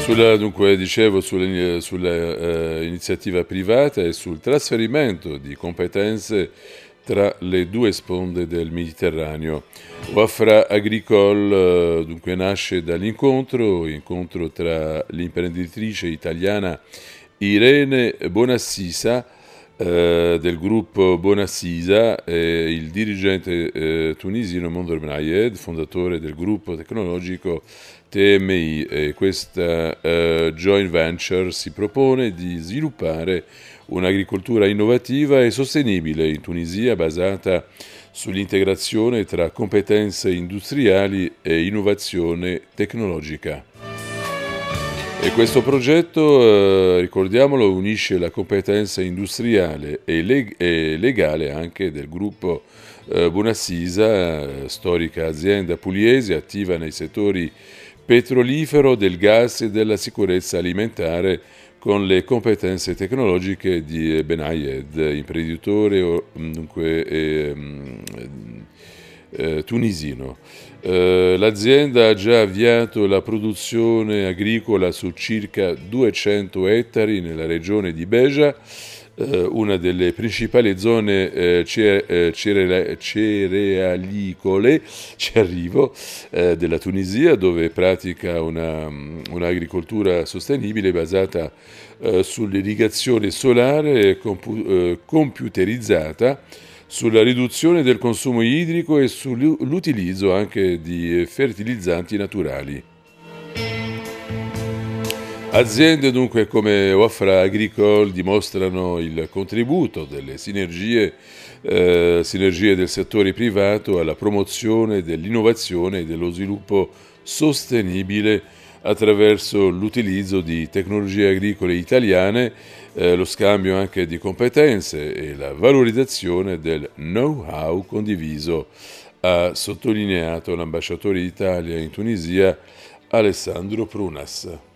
Dunque, dicevo, sulla iniziativa privata e sul trasferimento di competenze tra le due sponde del Mediterraneo. Wafra Agricole dunque nasce incontro tra l'imprenditrice italiana Irene Bonassisa del gruppo Bonassisa e il dirigente tunisino Mondor Benayed, fondatore del gruppo tecnologico TMI. E questa joint venture si propone di sviluppare un'agricoltura innovativa e sostenibile in Tunisia basata sull'integrazione tra competenze industriali e innovazione tecnologica. E questo progetto, ricordiamolo, unisce la competenza industriale e legale anche del gruppo Bonassisa, storica azienda pugliese attiva nei settori petrolifero, del gas e della sicurezza alimentare, con le competenze tecnologiche di Benayed, imprenditore tunisino. L'azienda ha già avviato la produzione agricola su circa 200 ettari nella regione di Beja, una delle principali zone cerealicole della Tunisia, dove pratica un'agricoltura sostenibile basata sull'irrigazione solare computerizzata, sulla riduzione del consumo idrico e sull'utilizzo anche di fertilizzanti naturali. Aziende dunque come Wafra Agricole dimostrano il contributo delle sinergie del settore privato alla promozione dell'innovazione e dello sviluppo sostenibile attraverso l'utilizzo di tecnologie agricole italiane, lo scambio anche di competenze e la valorizzazione del know-how condiviso, ha sottolineato l'ambasciatore d'Italia in Tunisia Alessandro Prunas.